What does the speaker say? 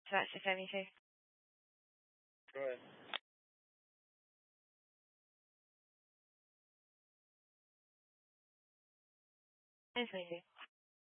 So that's just 72. Go ahead. It's easy.